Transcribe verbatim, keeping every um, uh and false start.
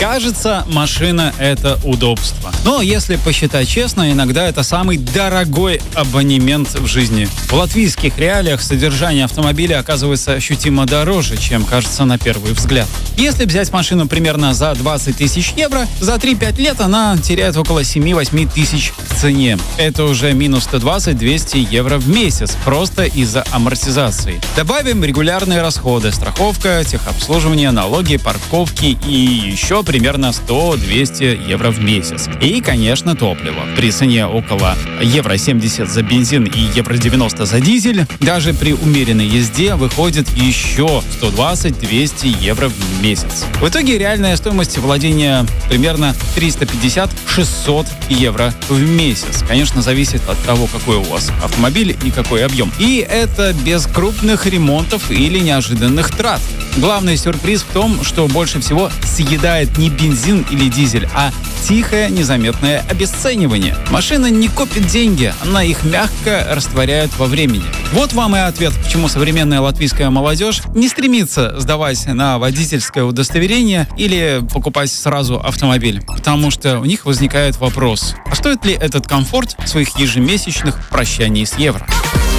Кажется, машина — это удобство. Но если посчитать честно, иногда это самый дорогой абонемент в жизни. В латвийских реалиях содержание автомобиля оказывается ощутимо дороже, чем кажется на первый взгляд. Если взять машину примерно за двадцать тысяч евро, за три-пять лет она теряет около семь-восемь тысяч в цене. Это уже минус сто двадцать - двести евро в месяц, просто из-за амортизации. Добавим регулярные расходы, страховка, техобслуживание, налоги, парковки и еще примерно сто-двести евро в месяц. И, конечно, топливо. При цене около евро семьдесят за бензин и евро девяносто за дизель, даже при умеренной езде выходит еще сто двадцать - двести евро в месяц. В итоге реальная стоимость владения примерно триста пятьдесят - шестьсот евро в месяц. Конечно, зависит от того, какой у вас автомобиль и какой объем. И это без крупных ремонтов или неожиданных трат. Главный сюрприз в том, что больше всего съедает не бензин или дизель, а тихое, незаметное обесценивание. Машина не копит деньги, она их мягко растворяет во времени. Вот вам и ответ, почему современная латвийская молодежь не стремится сдавать на водительское удостоверение или покупать сразу автомобиль. Потому что у них возникает вопрос: а стоит ли этот комфорт своих ежемесячных прощаний с евро?